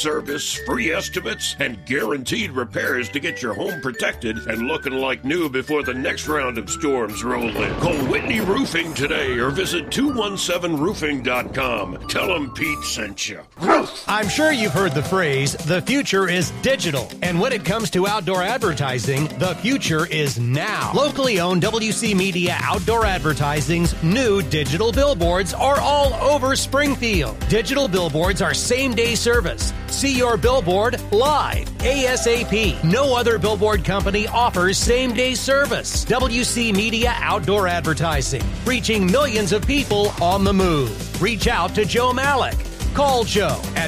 service, free estimates, and guaranteed repairs to get your home protected and looking like new before the next round of storms roll in. Call Whitney Roofing today or visit 217roofing.com. Tell them Pete sent you. I'm sure you've heard the phrase, the future is digital. And when it comes to outdoor advertising, the future is now. Locally owned WC Media Outdoor Advertising's new digital billboards are all over Springfield. Digital billboards are same-day service. See your billboard live, ASAP. No other billboard company offers same-day service. WC Media Outdoor Advertising, reaching millions of people on the move. Reach out to Joe Malik. Call Joe at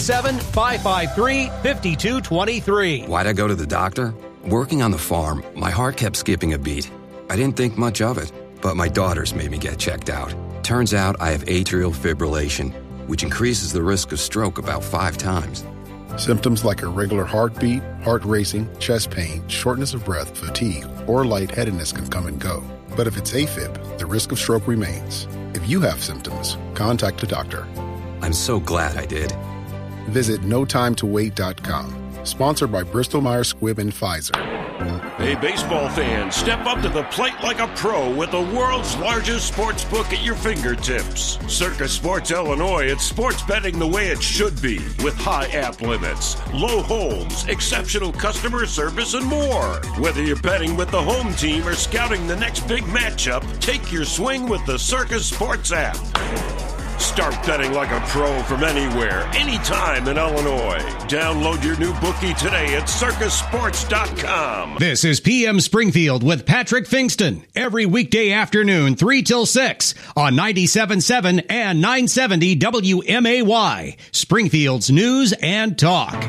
217-553-5223. Why'd I go to the doctor? Working on the farm, my heart kept skipping a beat. I didn't think much of it, but my daughters made me get checked out. Turns out I have atrial fibrillation, which increases the risk of stroke about 5 times. Symptoms like irregular heartbeat, heart racing, chest pain, shortness of breath, fatigue, or lightheadedness can come and go. But if it's AFib, the risk of stroke remains. If you have symptoms, contact a doctor. I'm so glad I did. Visit NoTimeToWait.com. Sponsored by Bristol-Myers Squibb and Pfizer. Hey, baseball fans, step up to the plate like a pro with the world's largest sports book at your fingertips. Circus Sports Illinois, it's sports betting the way it should be, with high app limits, low holds, exceptional customer service, and more. Whether you're betting with the home team or scouting the next big matchup, take your swing with the Circus Sports app. Start betting like a pro from anywhere, anytime in Illinois. Download your new bookie today at circusports.com. This is PM Springfield with Patrick Fingston. Every weekday afternoon, 3 till 6 on 97.7 and 970 WMAY. Springfield's News and Talk.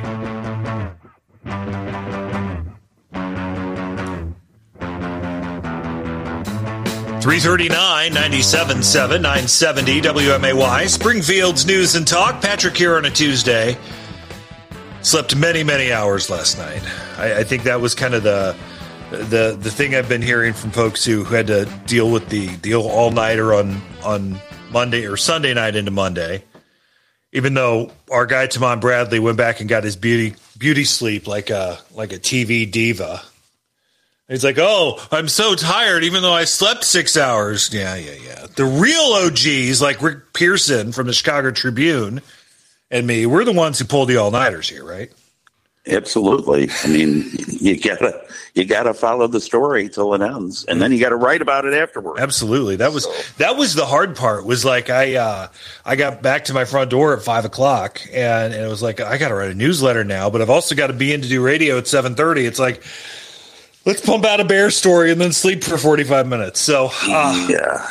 339, 97.7, 970 WMAY. Springfield's News and Talk. Patrick here on a Tuesday. Slept many, many hours last night. I think that was kind of the thing I've been hearing from folks who had to deal with the all-nighter on Monday or Sunday night into Monday. Even though our guy Tamon Bradley went back and got his beauty sleep like a TV diva. He's like, oh, I'm so tired, even though I slept 6 hours. Yeah. The real OGs, like Rick Pearson from the Chicago Tribune and me, we're the ones who pull the all-nighters here, right? Absolutely. I mean, you gotta follow the story till it ends, and then you gotta write about it afterwards. Absolutely. That was the hard part. Was like I got back to my front door at 5:00, and it was like I got to write a newsletter now, but I've also got to be in to do radio at 7:30. It's like, let's pump out a bear story and then sleep for 45 minutes. So, yeah.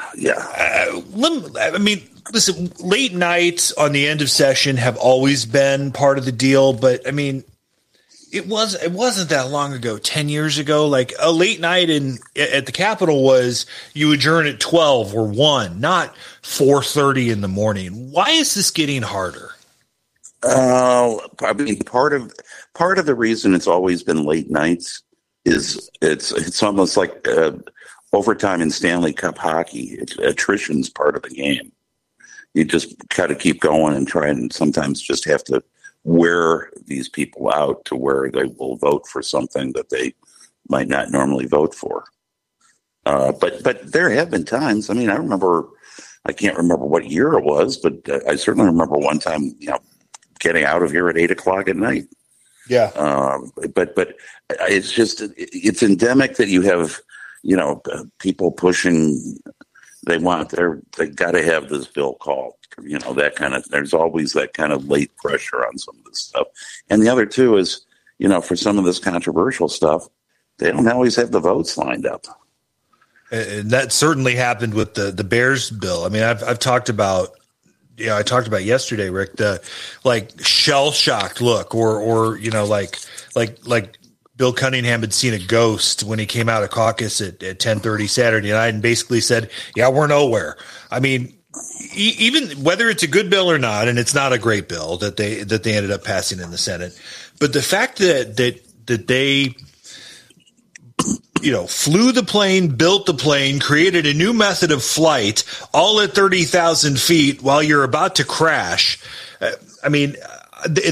I mean, listen, late nights on the end of session have always been part of the deal, but I mean, it wasn't that long ago, 10 years ago. Like a late night at the Capitol was you adjourn at 12 or 1, not 4:30 in the morning. Why is this getting harder? I mean, part of the reason it's always been late nights is it's almost like overtime in Stanley Cup hockey. Attrition's part of the game. You just got to keep going and try, and sometimes just have to wear these people out to where they will vote for something that they might not normally vote for. But there have been times. I mean, I can't remember what year it was, but I certainly remember one time, getting out of here at 8:00 at night. Yeah. But it's endemic that you have, people pushing, they got to have this bill called, that kind of, there's always that kind of late pressure on some of this stuff. And the other two is, for some of this controversial stuff, they don't always have the votes lined up. And that certainly happened with the Bears bill. I mean, I've talked about, I talked about yesterday, Rick, the shell-shocked look or like Bill Cunningham had seen a ghost when he came out of caucus at 10:30 Saturday night and basically said, yeah, we're nowhere. I mean, even whether it's a good bill or not, and it's not a great bill that they ended up passing in the Senate, but the fact that they flew the plane, built the plane, created a new method of flight, all at 30,000 feet while you're about to crash. I mean,